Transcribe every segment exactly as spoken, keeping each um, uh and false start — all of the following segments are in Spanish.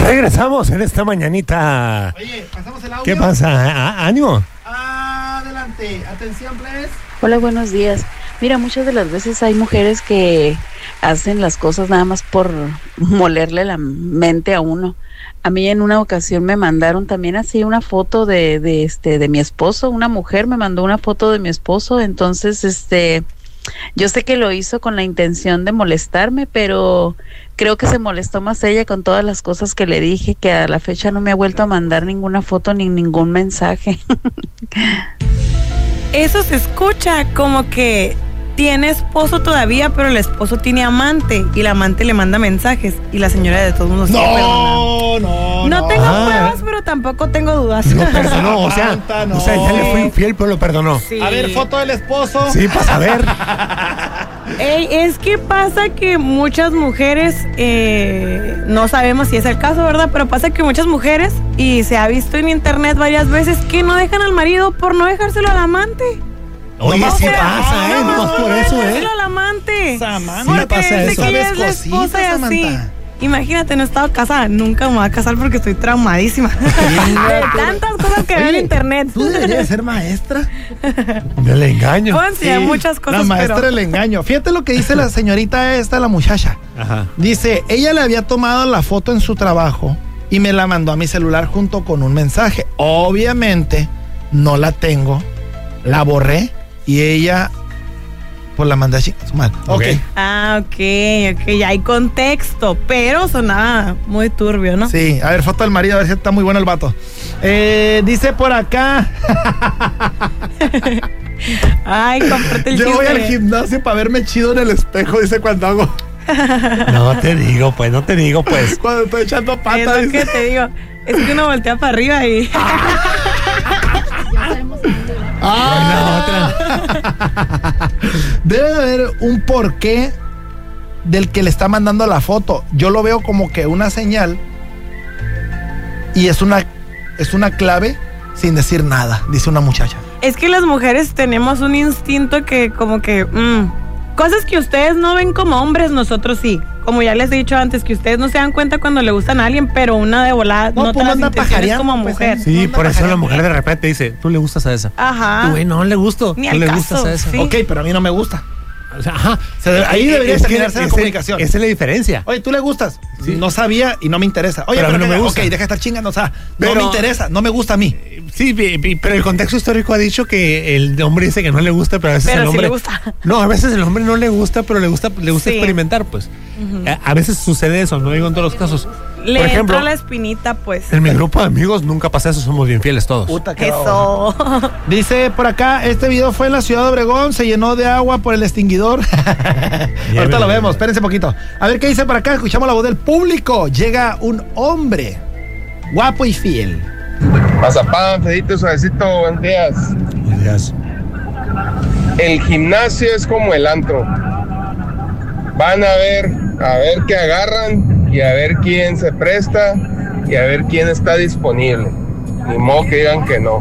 Regresamos en esta mañanita. Oye, pasamos el audio. ¿Qué pasa? ¿Á- ¿Ánimo? Adelante, atención, please. Hola, buenos días. Mira, muchas de las veces hay mujeres que hacen las cosas nada más por molerle la mente a uno. A mí en una ocasión me mandaron también así una foto de, de este de mi esposo, una mujer me mandó una foto de mi esposo, entonces este yo sé que lo hizo con la intención de molestarme, pero creo que se molestó más ella con todas las cosas que le dije, que a la fecha no me ha vuelto a mandar ninguna foto ni ningún mensaje. Eso se escucha como que tiene esposo todavía, pero el esposo tiene amante y la amante le manda mensajes y la señora de todos modos sigue perdonando. No, no, No no. tengo Ah. pruebas, pero tampoco tengo dudas. Lo perdonó, o sea, Aguanta, no. o sea, ya le fue infiel, pero lo perdonó. Sí. A ver, foto del esposo. Sí, para saber. Ey, es que pasa que muchas mujeres, eh, no sabemos si es el caso, ¿verdad? Pero pasa que muchas mujeres, y se ha visto en internet varias veces, que no dejan al marido por no dejárselo al amante. Oye, Nomás sí por- pasa, ¿eh? Nomás por eso, ¿eh? Dejárselo al amante. Samantha, Sí, Porque pasa dice eso. que ella Sabes es la esposa cositas, y así. Samantha. Imagínate, no he estado casada, nunca me voy a casar porque estoy traumadísima de tantas cosas que veo en Oye, internet. Tú deberías ser maestra. Del engaño. Puedo enseñar Sí, muchas cosas, La maestra pero... del engaño. Fíjate lo que dice la señorita esta, la muchacha. Ajá. Dice, ella le había tomado la foto en su trabajo y me la mandó a mi celular junto con un mensaje. Obviamente no la tengo, la borré y ella pues la mandé así, mal. Ok. Ok. Ah, ok, ok, ya hay contexto, pero sonaba muy turbio, ¿no? Sí, a ver, foto del marido, a ver si está muy bueno el vato. Eh, dice por acá, Ay, comparte el yo voy al chiste. gimnasio para verme chido en el espejo, dice cuando hago, No te digo, pues, no te digo, pues. cuando estoy echando Es patas. lo dice. que te digo, es que uno voltea para arriba y... Ah, debe de haber un porqué del que le está mandando la foto. Yo lo veo como que una señal y es una es una clave sin decir nada, dice una muchacha. Es que las mujeres tenemos un instinto que como que... mm, cosas que ustedes no ven como hombres, nosotros sí. Como ya les he dicho antes, que ustedes no se dan cuenta cuando le gustan a alguien, pero una de volada No, no, pues las anda intenciones pajareando, como pues, mujer. ¿eh? Sí, No, por no, eso la no. mujer de repente dice, tú le gustas a esa. Ajá. Tú, güey, no le gusto. Ni Tú al le caso, gustas a esa. sí. Ok, pero a mí no me gusta. O sea, ajá. Se debe- ahí debería Es que terminarse la ese- comunicación. Esa es la diferencia. Oye, ¿tú le gustas? Sí. No sabía y no me interesa. Oye, Pero a pero, mí no me mira, gusta. ok, deja de estar chingando, o sea, Pero- no me interesa, no me gusta a mí. Sí, pi- pi- pero el contexto histórico ha dicho que el hombre dice que no le gusta, pero a veces Pero el sí hombre le gusta. No, a veces el hombre no le gusta, pero le gusta le gusta Sí. experimentar, pues. a, a veces sucede eso, no digo en todos los casos. Le Por ejemplo, entra la espinita, pues. en mi grupo de amigos nunca pasa eso, somos bien fieles todos. Puta que va. Eso. Dice por acá, este video fue en la ciudad de Obregón, se llenó de agua por el extinguidor. Ahorita lo vemos, espérense poquito. A ver qué dice por acá, escuchamos la voz del público. Llega un hombre guapo y fiel. Mazapán, Fedito, suavecito, buenos días. Yes. El gimnasio es como el antro. Van a ver, a ver qué agarran y a ver quién se presta y a ver quién está disponible. Ni modo que digan que no.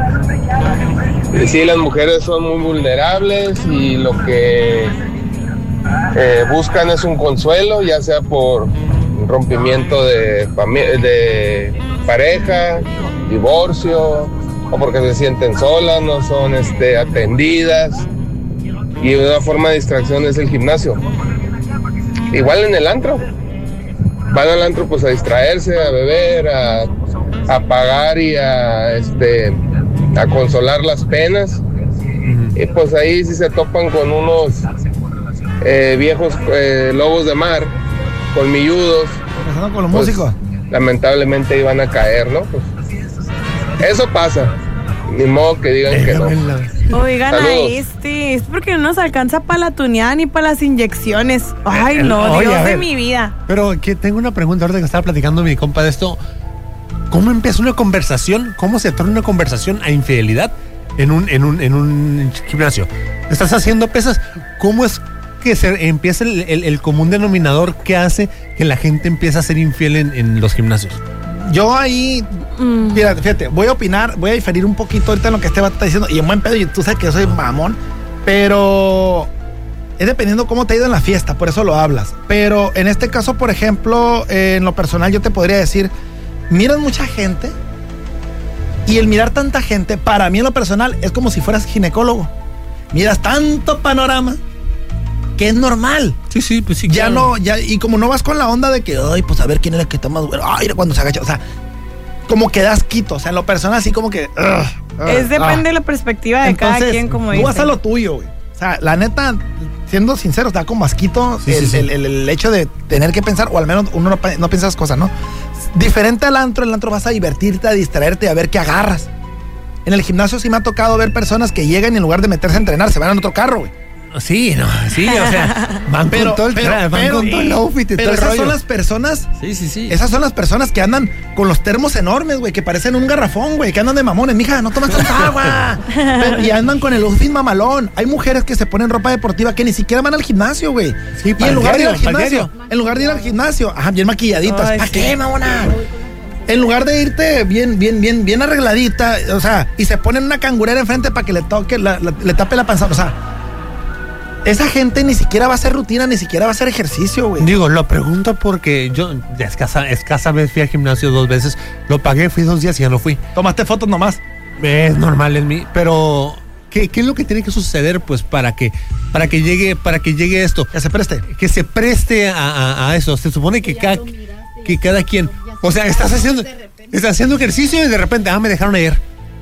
Y sí, las mujeres son muy vulnerables y lo que eh, buscan es un consuelo, ya sea por rompimiento de, fami- de pareja, divorcio, o porque se sienten solas, no son este, atendidas. Y una forma de distracción es el gimnasio. Igual en el antro. Van al antro pues a distraerse, a beber, a, a pagar y a, este, a consolar las penas. Y pues ahí si se topan con unos eh, viejos eh, lobos de mar, colmilludos, Empezando con los pues, músicos. lamentablemente iban a caer, ¿no? Pues eso pasa. Ni modo que digan que no. Déjamela. Oigan, Saludos. ahí este, es porque no nos alcanza para la tuneada ni para las inyecciones. Ay, El- no, oye, Dios a de ver. mi vida. Pero que tengo una pregunta ahorita que estaba platicando mi compa de esto. ¿Cómo empieza una conversación? ¿Cómo se torna una conversación a infidelidad en un, en un, en un gimnasio? ¿Estás haciendo pesas? ¿Cómo es que se empieza el, el- el común denominador que hace que la gente empiece a ser infiel en, en los gimnasios? Yo ahí, Mm. fíjate, fíjate, voy a opinar, voy a diferir un poquito ahorita en lo que este vato está diciendo. Y en buen pedo, y tú sabes que yo soy mamón, pero es dependiendo cómo te ha ido en la fiesta, por eso lo hablas. Pero en este caso, por ejemplo, eh, en lo personal yo te podría decir, miras mucha gente y el mirar tanta gente, para mí en lo personal, es como si fueras ginecólogo. Miras tanto panorama que es normal. Sí, sí, pues sí. Ya claro. no, ya, y como no vas con la onda de que, ay, pues a ver quién es el que está más bueno, ay, cuando se agacha, o sea, como que das quito, o sea, en lo personal así como que... Uh, uh, Es depende uh. de la perspectiva de Entonces, cada quien, como tú dice. vas a lo tuyo, güey. O sea, la neta, siendo sincero, está como asquito Sí, el, sí, sí. El, el, el hecho de tener que pensar, o al menos uno no, no piensa las cosas, ¿no? Diferente al antro, el antro vas a divertirte, a distraerte, a ver qué agarras. En el gimnasio sí me ha tocado ver personas que llegan y en lugar de meterse a entrenar, se van en otro carro, güey. Sí, no, sí, o sea, van Pero- con todo el pero- tra- van pero- con todo el outfit y Pero todo el esas rollo. son las personas, Sí, sí, sí. esas son las personas que andan con los termos enormes, güey, que parecen un garrafón, güey, que andan de mamones. Mija, no tomas tanta agua. Pero- y andan con el outfit mamalón. Hay mujeres que se ponen ropa deportiva que ni siquiera van al gimnasio, güey. Sí, y para en el lugar de ir diario, al para el gimnasio, diario. en lugar de ir al gimnasio, ajá, bien maquilladitas. Ay, ¿Para sí. qué, mamona? En lugar de irte bien, bien, bien, bien arregladita, o sea, y se ponen una cangurera enfrente para que le toque, la- la- le tape la panza, o sea, esa gente ni siquiera va a hacer rutina, ni siquiera va a hacer ejercicio, güey. Digo, lo pregunto porque yo ya escasa, escasa vez fui al gimnasio dos veces, lo pagué, fui dos días y ya no fui. Tomaste fotos nomás. Es normal en mí, pero ¿qué, qué es lo que tiene que suceder pues para que para que llegue para que llegue esto? Que se preste. Que se preste a, a- a eso. Se supone que cada que cada quien, o sea, estás haciendo estás haciendo ejercicio y de repente ah me dejaron ayer.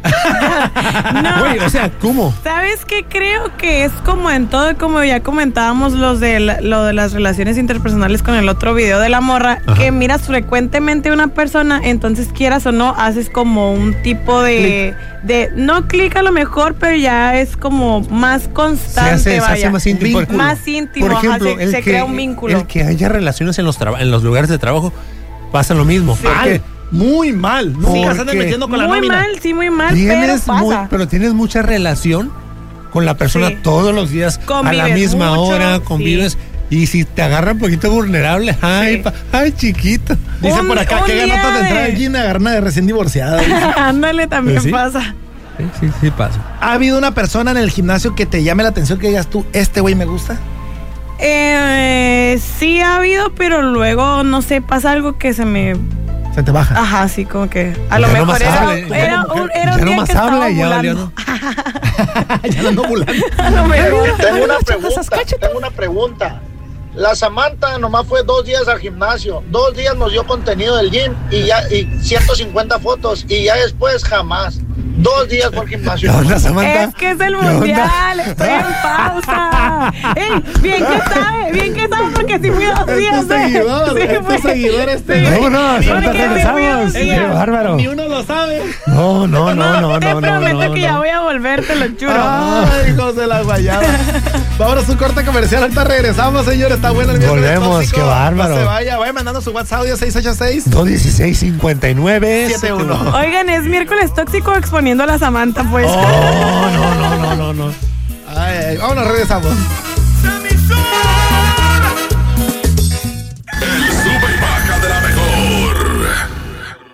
No. Güey, o sea, ¿cómo? ¿Sabes qué? Creo que es como en todo, como ya comentábamos los de la- lo de las relaciones interpersonales con el otro video de la morra, Ajá. que miras frecuentemente a una persona, entonces quieras o no, haces como un tipo de, de no clic a lo mejor, pero ya es como más Se constante, hace, se vaya. hace más íntimo. Vínculo. Más íntimo, Por ajá, ejemplo, se, el se que, crea un vínculo. el que haya relaciones en los traba- en los lugares de trabajo pasa lo mismo. Mal, Porque muy mal. Nunca se anden Porque metiendo con la muy nómina. mal, sí, muy mal, pero tienes muy, pasa. pero tienes mucha relación con la persona Sí. todos los días a la Convives misma mucho, hora, sí. convives. Y si te agarra un poquito vulnerable, ay, Sí. pa- ay, chiquito. Dicen Un- por acá un que día ganotas de de- entrar al gym y agarrar una de recién divorciada. Ándale, también Pues sí. pasa. Sí, sí, sí pasa. ¿Ha habido una persona en el gimnasio que te llame la atención que digas tú, este güey me gusta? Eh, sí ha habido, pero luego, no sé, pasa algo que se me... Se te baja. Ajá, sí, como que... A lo Ya mejor nomás era, habla, era, ya era nomás- un, era un ya día nomás que estaba habla y ya valió, ovulando. Ya no ando volando. A lo mejor. Tengo una pregunta, tengo una pregunta. La Samantha nomás fue dos días al gimnasio, dos días nos dio contenido del gym y ya y ciento cincuenta fotos y ya después jamás. Dos días fue al gimnasio. ¿Qué onda, Samantha? Es que es el ¿Qué onda? mundial, estoy en pausa. Ey, bien que sabe, bien que sabe porque si fui dos días. Es tu ¿eh? seguidor, Sí, es tu fue- seguidor este. sí. No, no, ahorita Porque regresamos. sí fui Qué dos días. bárbaro. Ni uno lo sabe. No, no, no, no, Te no, no. prometo no, que no. ya voy a volver, te lo juro. Ay, hijos de la guayaba. Vámonos a un corte comercial. Ahorita regresamos, señor. Está bueno el miércoles Volvemos, tóxico. qué bárbaro. No se vaya, vaya mandando su WhatsApp audio seis ocho seis. dos dieciséis cincuenta y nueve siete uno. Oigan, es miércoles tóxico exponiendo a la Samantha, pues. Oh, no, no, no, no, no. Ay, ay, vámonos, regresamos.